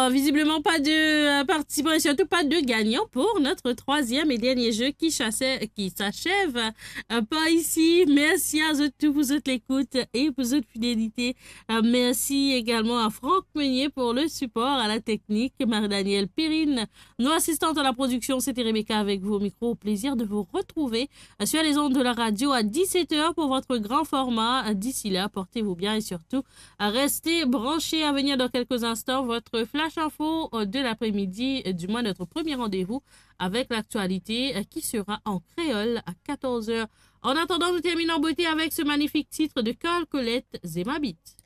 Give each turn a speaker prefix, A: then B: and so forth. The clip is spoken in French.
A: visiblement pas de participants et surtout pas de gagnants pour notre troisième et dernier jeu qui s'achève pas ici. Merci à tous pour votre écoute et pour votre fidélité. Merci également à Franck Meunier pour le support à la technique, Marie-Danielle Perrine, nos assistantes à la production, c'était Rebecca avec vous au micro. Au plaisir de vous retrouver sur les ondes de la radio à 17h pour votre grand format. D'ici là, portez-vous bien et surtout, restez branchés. À venir dans quelques instants, votre flash info de l'après-midi, du moins notre premier rendez-vous avec l'actualité qui sera en créole à 14h. En attendant, nous terminons en beauté avec ce magnifique titre de Carl Colette, Zemabit.